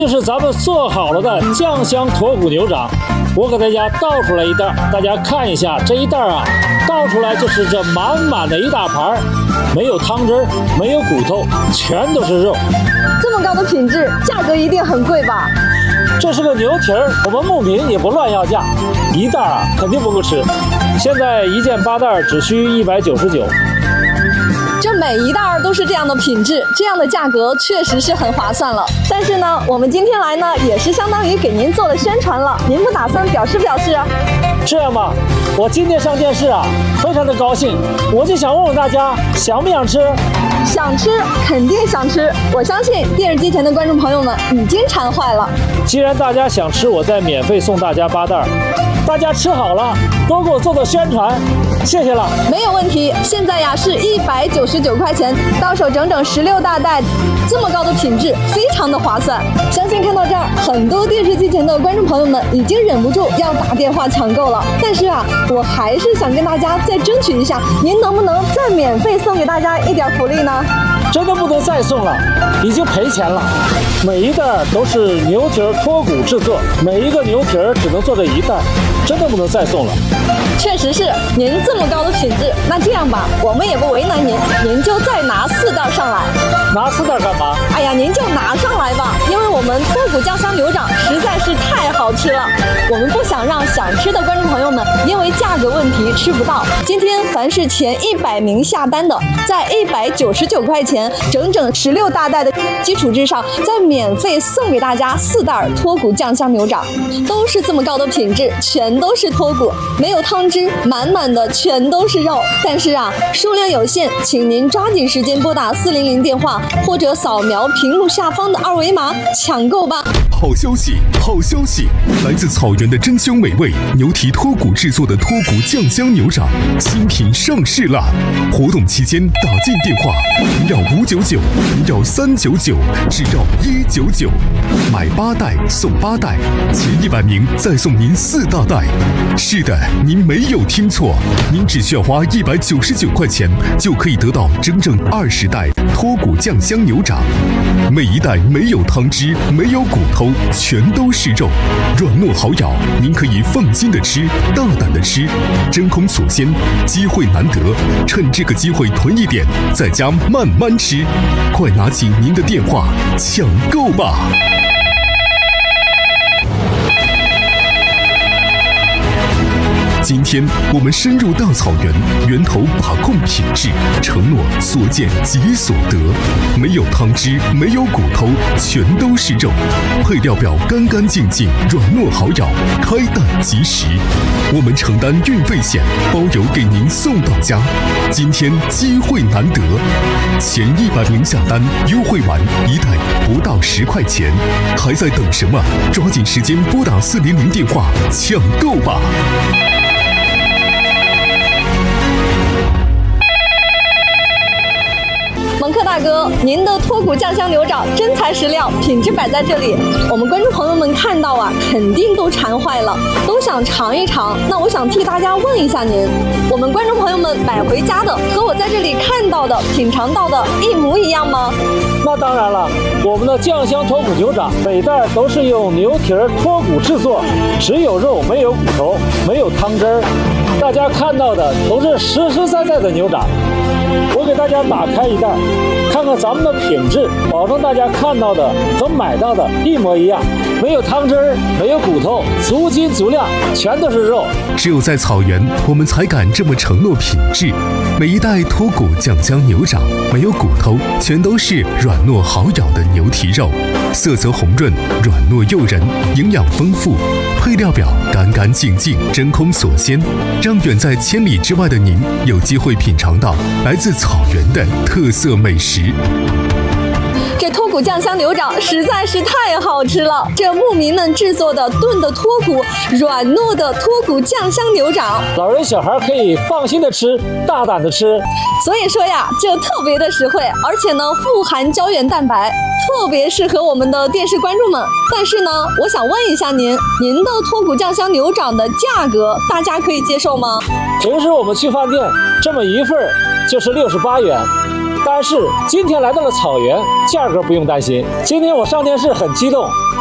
这是咱们做好了的酱香脱骨牛掌，我给大家倒出来一袋，大家看一下这一袋啊，倒出来就是这满满的一大盘，没有汤汁，没有骨头，全都是肉。 这么高的品质，价格一定很贵吧？ 这是个牛蹄儿，我们牧民也不乱要价，一袋啊肯定不够吃。现在一件8袋只需199。 这每一袋都是这样的品质，这样的价格确实是很划算了。但是呢，我们今天来呢，也是相当于给您做了宣传了，您不打算表示表示啊？ 这样吧，我今天上电视啊，非常的高兴，我就想问问大家，想不想吃？ 想吃，肯定想吃。我相信电视机前的观众朋友们已经馋坏了。 既然大家想吃，我再免费送大家8袋。大家吃好了，多给我做做宣传，谢谢了。 没有问题，现在呀是199块钱，到手整整16大袋，这么高的品质，非常的划算。相信看到这儿，很多电视机前的观众朋友们已经忍不住要打电话抢购了。但是啊，我还是想跟大家再争取一下，您能不能再免费送给大家一点福利呢？ 真的不能再送了，已经赔钱了。每一袋都是牛蹄儿脱骨制作，每一个牛蹄儿只能做这一袋，真的不能再送了。 确实是，您这么高的品质，那这样吧，我们也不为难您，您就再拿4袋上来。 拿4袋干嘛？ 哎呀，您就拿上来吧，因为我们脱骨酱香牛掌实在是太好吃了，我们不想让想吃的观众朋友们因为价格问题吃不到。今天凡是前100名下单的，在199块钱整整16大袋的基础之上，再免费送给大家4袋脱骨酱香牛掌，都是这么高的品质，全都是脱骨，没有汤汁，满满的全都是肉。但是啊，数量有限，请您抓紧时间拨打400电话，或者扫描屏幕下方的2维码抢购吧。 好消息，好消息！来自草原的珍馐美味牛蹄脱骨制作的脱骨酱香牛掌新品上市了。活动期间打进电话0要599，0要399，只要199，买8袋送8袋，前100名再送您4大袋。是的，您没有听错，您只需要花199块钱就可以得到整整20袋脱骨酱香牛掌，每一袋没有汤汁，没有骨头，全都是肉，软糯好咬，您可以放心的吃，大胆的吃，真空锁鲜，机会难得，趁这个机会囤一点，在家慢慢吃，快拿起您的电话抢购吧。今天我们深入大草原，源头把控品质，承诺所见即所得，没有汤汁，没有骨头，全都是肉，配料表干干净净，软糯好咬，开袋即食。我们承担运费险，包邮给您送到家。今天机会难得，前100名下单，优惠完1袋不到10块钱，还在等什么？抓紧时间拨打400电话抢购吧。 蒙克大哥，您的脱骨酱香牛掌真材实料，品质摆在这里，我们观众朋友们看到啊，肯定都馋坏了，都想尝一尝。那我想替大家问一下您，我们观众朋友们买回家的和我在这里看到的、品尝到的一模一样吗？ 那当然了，我们的酱香脱骨牛掌每袋都是用牛蹄儿脱骨制作，只有肉没有骨头，没有汤汁儿。大家看到的都是实实在在的牛掌。我给大家打开一袋，看看咱们的品质，保证大家看到的和买到的一模一样，没有汤汁儿，没有骨头，足斤足量，全都是肉。 只有在草原，我们才敢这么承诺品质。每一袋脱骨酱香牛掌没有骨头，全都是软糯好咬的牛蹄肉，色泽红润，软糯诱人，营养丰富。配料表干干净净，真空锁鲜，让远在千里之外的您有机会品尝到来自草原的特色美食。 这脱骨酱香牛掌实在是太好吃了，这牧民们制作的炖的脱骨软糯的脱骨酱香牛掌， 老人小孩可以放心的吃，大胆的吃。 所以说呀，就特别的实惠，而且呢富含胶原蛋白，特别适合我们的电视观众们。但是呢，我想问一下您的脱骨酱香牛掌的价格，大家可以接受吗？ 平时我们去饭店这么一份就是68元， 但是今天来到了草原，价格不用担心。今天我上电视很激动，